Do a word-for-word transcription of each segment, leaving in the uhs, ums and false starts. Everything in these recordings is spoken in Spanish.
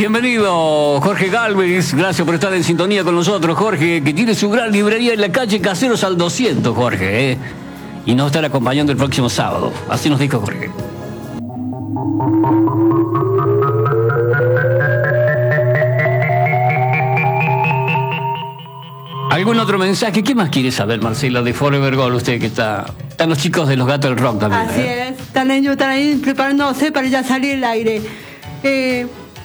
Bienvenido, Jorge Galvez. Gracias por estar en sintonía con nosotros, Jorge, que tiene su gran librería en la calle Caseros al doscientos, Jorge, ¿eh? Y nos estará acompañando el próximo sábado. Así nos dijo Jorge. ¿Algún otro mensaje? ¿Qué más quiere saber, Marcela, de Forever Gold? Usted que está... Están los chicos de los Gatos del Rock también. Así ¿eh? es. Están ellos, están ahí preparándose para ya salir al aire. Eh,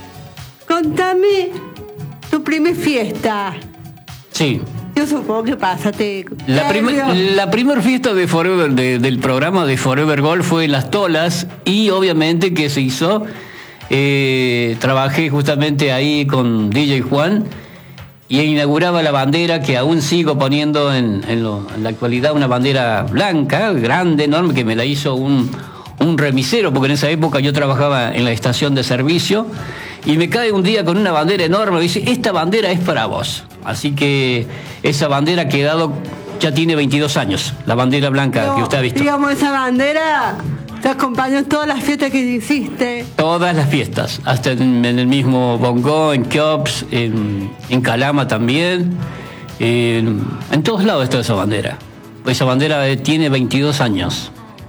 contame tu primer fiesta. Sí. Yo supongo que pásate. La, primer, la primer fiesta de Forever, de, del programa de Forever Gold fue en Las Tolas, y obviamente que se hizo, eh, trabajé justamente ahí con D J Juan, y inauguraba la bandera que aún sigo poniendo en, en, lo, en la actualidad, una bandera blanca, grande, enorme, que me la hizo un, un remisero, porque en esa época yo trabajaba en la estación de servicio, y me cae un día con una bandera enorme, y dice, esta bandera es para vos. Así que esa bandera ha quedado, ya tiene veintidós años, la bandera blanca no, que usted ha visto. Digamos, esa bandera te acompañó en todas las fiestas que hiciste. Todas las fiestas, hasta en, en el mismo Bongo, en Kiops, en, en Calama también, en, en todos lados está esa bandera. Esa bandera eh, tiene veintidós años.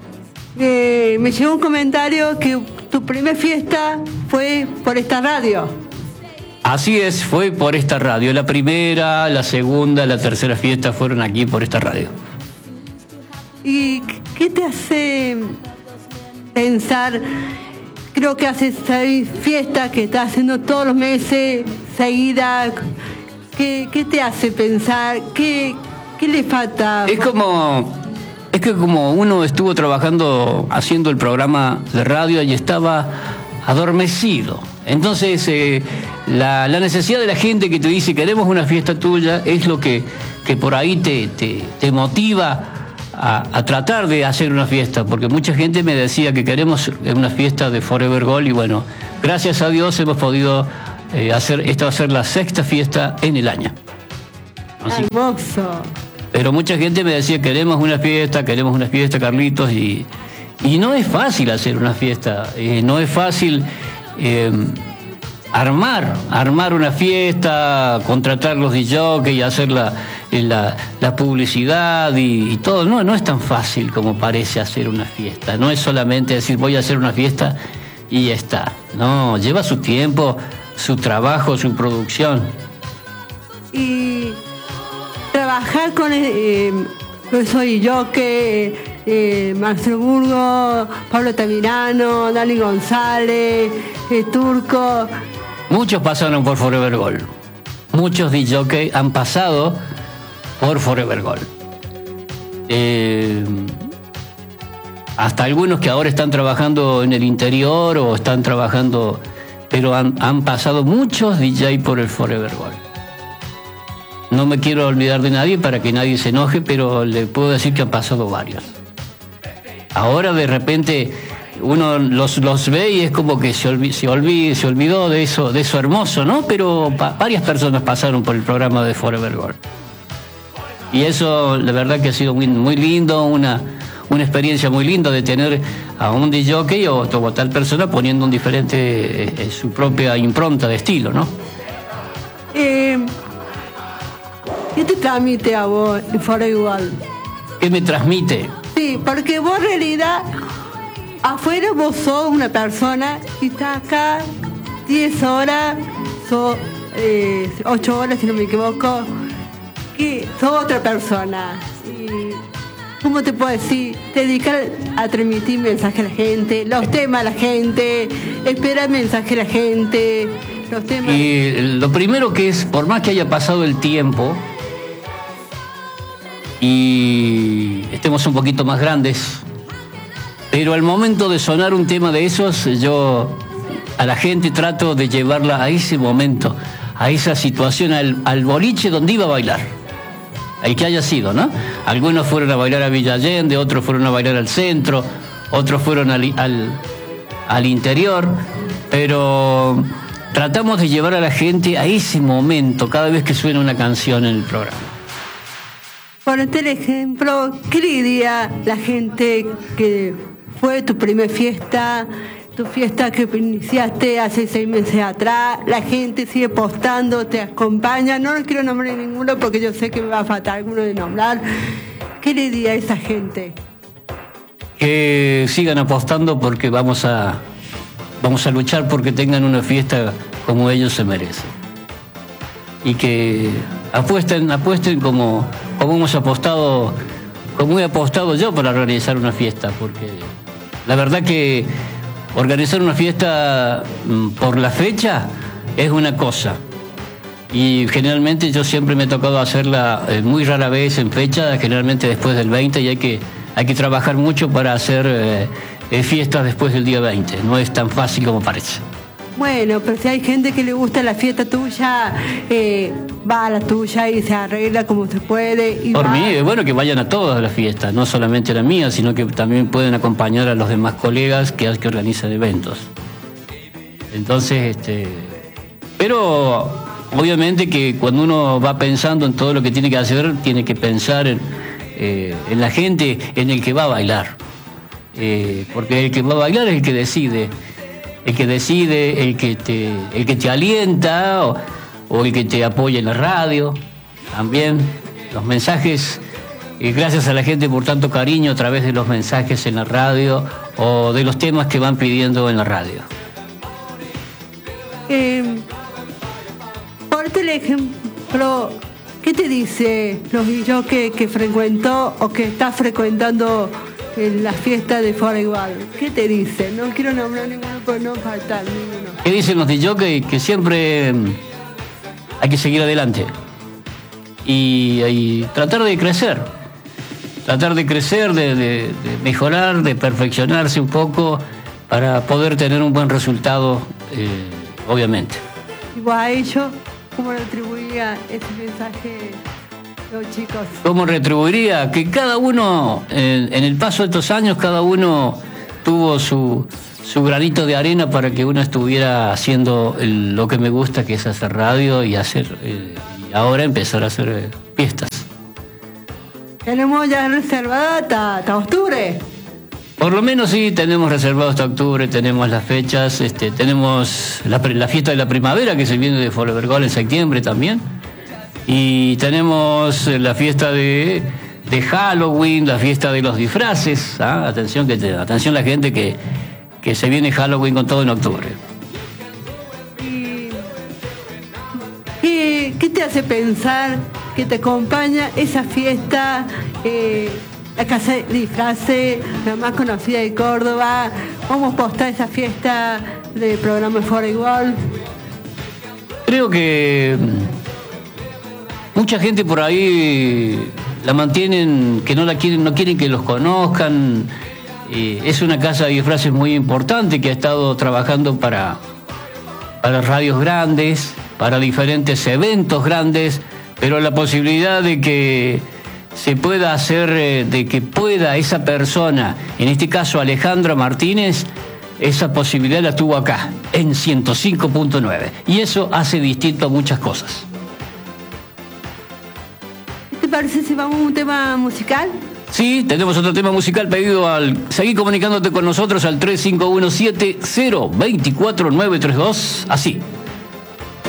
Eh, me llegó un comentario que tu primera fiesta fue por esta radio. Así es, fue por esta radio. La primera, la segunda, la tercera fiesta fueron aquí por esta radio. ¿Y qué te hace pensar? Creo que haces seis fiestas que estás haciendo todos los meses, seguidas. ¿Qué, qué te hace pensar? ¿Qué, qué le falta? Es como... Es que como uno estuvo trabajando, haciendo el programa de radio y estaba adormecido. Entonces, eh, la, la necesidad de la gente que te dice, queremos una fiesta tuya, es lo que, que por ahí te, te, te motiva a, a tratar de hacer una fiesta. Porque mucha gente me decía que queremos una fiesta de Forever Gold, y bueno, gracias a Dios hemos podido eh, hacer, esta va a ser la sexta fiesta en el año. Así. Hermoso. Pero mucha gente me decía, queremos una fiesta, queremos una fiesta, Carlitos, y, y no es fácil hacer una fiesta, eh, no es fácil eh, armar, armar una fiesta, contratar los D Js y hacer la, la, la publicidad y, y todo. No, no es tan fácil como parece hacer una fiesta, no es solamente decir voy a hacer una fiesta y ya está. No, lleva su tiempo, su trabajo, su producción. Y... trabajar con eh, soy yo que eh, Marcelo Burgo, Pablo Tamirano, Dani González, eh, Turco. Muchos pasaron por Forever Gold. Muchos D Js han pasado por Forever Gold. Eh, hasta algunos que ahora están trabajando en el interior o están trabajando, pero han, han pasado muchos D Js por el Forever Gold. No me quiero olvidar de nadie para que nadie se enoje, pero le puedo decir que han pasado varios. Ahora de repente uno los, los ve y es como que se, olvi, se, olvi, se olvidó de eso, de eso hermoso, ¿no? Pero pa, varias personas pasaron por el programa de Forever Gold. Y eso, la verdad que ha sido muy, muy lindo, una, una experiencia muy linda de tener a un D J o, o tal persona poniendo un diferente, eh, su propia impronta de estilo, ¿no? Eh... ¿Qué te transmite a vos el Forever Gold? ¿Qué me transmite? Sí, porque vos en realidad, afuera vos sos una persona y estás acá diez horas, sos eh, ocho horas si no me equivoco, que sos otra persona. Y, ¿cómo te puedo decir? Te dedicas a transmitir mensaje a la gente, los temas a la gente, esperar mensaje a la gente, los temas... Y lo primero que es, por más que haya pasado el tiempo y estemos un poquito más grandes, pero al momento de sonar un tema de esos, yo a la gente trato de llevarla a ese momento, a esa situación, al, al boliche donde iba a bailar, el que haya sido, ¿no? Algunos fueron a bailar a Villa Allende, otros fueron a bailar al centro, otros fueron al, al, al interior, pero tratamos de llevar a la gente a ese momento cada vez que suena una canción en el programa. Por el ejemplo, ¿qué le diría la gente que fue tu primera fiesta, tu fiesta que iniciaste hace seis meses atrás, la gente sigue postando, te acompaña, no quiero nombrar ninguno porque yo sé que me va a faltar alguno de nombrar. ¿Qué le diría a esa gente? Que sigan apostando porque vamos a, vamos a luchar porque tengan una fiesta como ellos se merecen. Y que apuesten, apuesten como, como hemos apostado, como he apostado yo para organizar una fiesta, porque la verdad que organizar una fiesta por la fecha es una cosa. Y generalmente yo siempre me he tocado hacerla eh, muy rara vez en fecha, generalmente después del veinte, y hay que, hay que trabajar mucho para hacer eh, eh, fiestas después del día veinte. No es tan fácil como parece. Bueno, pero si hay gente que le gusta la fiesta tuya, eh, va a la tuya y se arregla como se puede. Y Por va. mí, es bueno que vayan a todas las fiestas, no solamente a la mía, sino que también pueden acompañar a los demás colegas que, que organizan eventos. Entonces, este, pero obviamente que cuando uno va pensando en todo lo que tiene que hacer, tiene que pensar en, eh, en la gente, en el que va a bailar. Eh, porque el que va a bailar es el que decide. El que decide, el que te, el que te alienta o, o el que te apoya en la radio. También los mensajes, y gracias a la gente por tanto cariño a través de los mensajes en la radio o de los temas que van pidiendo en la radio. Eh, por el ejemplo, ¿qué te dice los D J que, que frecuentó o que está frecuentando en la fiesta de Foreigual? ¿Qué te dice? No quiero nombrar ninguno por no faltar ninguno. ¿Qué dicen los D J? Que, que siempre hay que seguir adelante y, y tratar de crecer, tratar de crecer, de, de, de mejorar, de perfeccionarse un poco para poder tener un buen resultado, eh, obviamente. Igual a ellos, ¿cómo le atribuía ese mensaje los chicos? ¿Cómo retribuiría? Que cada uno, en, en el paso de estos años, cada uno tuvo su, su granito de arena para que uno estuviera haciendo el, lo que me gusta, que es hacer radio y hacer eh, y ahora empezar a hacer eh, fiestas. Tenemos ya reservada hasta, hasta octubre. Por lo menos sí, tenemos reservado hasta octubre, tenemos las fechas, este, tenemos la, la fiesta de la primavera que se viene de Forever Gold en septiembre también. Y tenemos la fiesta de, de Halloween, la fiesta de los disfraces. ¿Ah? Atención, que te, atención la gente que, que se viene Halloween con todo en octubre. ¿Y qué, qué te hace pensar que te acompaña esa fiesta, eh, la casa de disfraces, la más conocida de Córdoba? Vamos a postar esa fiesta del programa Foreigual. Creo que mucha gente por ahí la mantienen, que no la quieren, no quieren que los conozcan. Eh, es una casa de disfraces muy importante que ha estado trabajando para, para radios grandes, para diferentes eventos grandes, pero la posibilidad de que se pueda hacer, eh, de que pueda esa persona, en este caso Alejandra Martínez, esa posibilidad la tuvo acá, en ciento cinco punto nueve. Y eso hace distinto a muchas cosas. ¿Te parece si vamos a un tema musical? Sí, tenemos otro tema musical pedido al... Seguí comunicándote con nosotros al tres cinco uno siete cero dos cuatro nueve tres dos. Así.